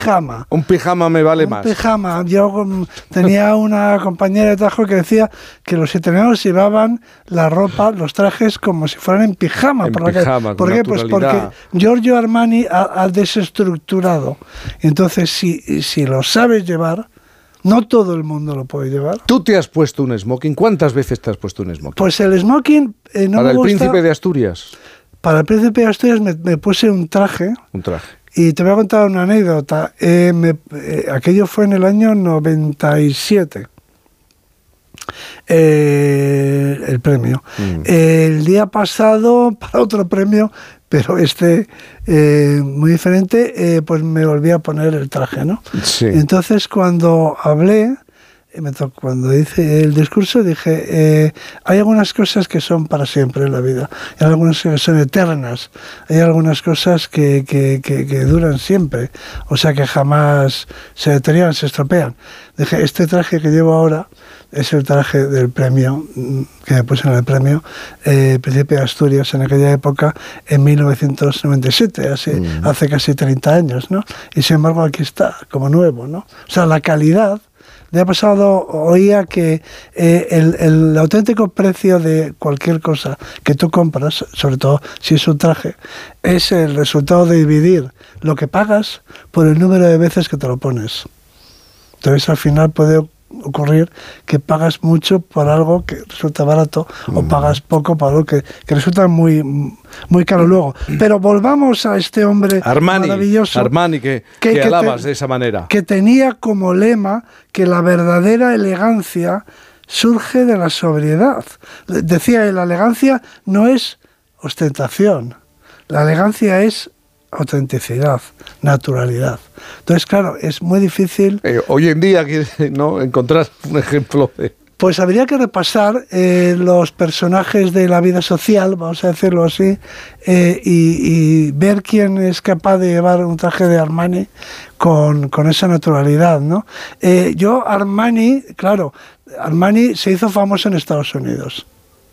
pijama. Un pijama me vale más. Un pijama. Yo tenía una compañera de trabajo que decía que los italianos llevaban la ropa, los trajes, como si fueran en pijama. En pijama, ¿Por qué? Pues porque Giorgio Armani ha desestructurado. Entonces, si lo sabes llevar, no todo el mundo lo puede llevar. ¿Tú te has puesto un smoking? ¿Cuántas veces te has puesto un smoking? Pues el smoking no ¿Para me el gusta. príncipe de Asturias? Para el príncipe de Asturias me puse un traje. Un traje. Y te voy a contar una anécdota. Aquello fue en el año 97. El premio. El día pasado, para otro premio, pero muy diferente, pues me volví a poner el traje, ¿no? Sí. Entonces, cuando hablé, cuando hice el discurso, dije, hay algunas cosas que son para siempre en la vida, hay algunas que son eternas, hay algunas cosas que duran siempre, o sea, que jamás se deterioran, se estropean. Dije, este traje que llevo ahora es el traje del premio, que me puse en el premio Príncipe de Asturias en aquella época, en 1997, hace casi 30 años, ¿no? Y sin embargo aquí está, como nuevo, ¿no? O sea, la calidad. El día pasado oía que el auténtico precio de cualquier cosa que tú compras, sobre todo si es un traje, es el resultado de dividir lo que pagas por el número de veces que te lo pones. Entonces al final puede ocurrir que pagas mucho por algo que resulta barato o pagas poco por algo que resulta muy, muy caro luego. Pero volvamos a este hombre maravilloso. Armani, que alabas de esa manera. Que tenía como lema que la verdadera elegancia surge de la sobriedad. Decía él, la elegancia no es ostentación, la elegancia es autenticidad, naturalidad. Entonces, claro, es muy difícil... hoy en día, ¿no?, encontrar un ejemplo de... Pues habría que repasar los personajes de la vida social, vamos a decirlo así, y ver quién es capaz de llevar un traje de Armani con esa naturalidad, ¿no? Armani se hizo famoso en Estados Unidos.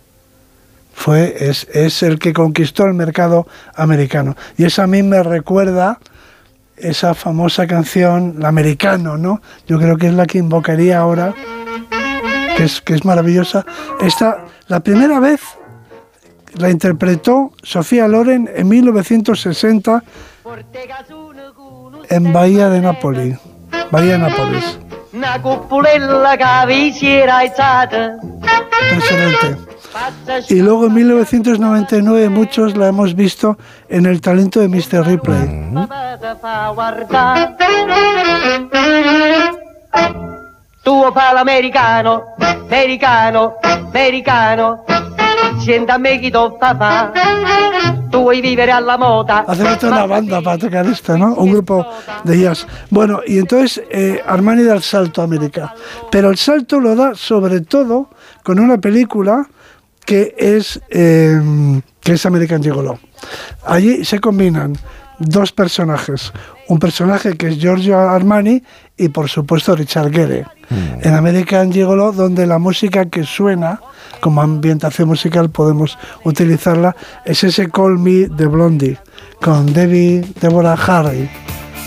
Es el que conquistó el mercado americano. Y eso a mí me recuerda esa famosa canción, la Americano, ¿no? Yo creo que es la que invocaría ahora, que es maravillosa. La primera vez la interpretó Sofía Loren en 1960 en Bahía de Nápoles. Excelente. Y luego en 1999 muchos la hemos visto en El talento de Mr. Ripley. Tuo palo americano, siéntame que tu papá, tu vuoi vivere alla moda. Hace falta una banda para tocar esto, ¿no? Un grupo de jazz. Bueno, y entonces Armani da el salto a América. Pero el salto lo da sobre todo con una película que es American Gigolo. Allí se combinan dos personajes. Un personaje que es Giorgio Armani y, por supuesto, Richard Gere. En American Gigolo, donde la música que suena como ambientación musical, podemos utilizarla, es ese Call Me de Blondie, con Deborah Harry.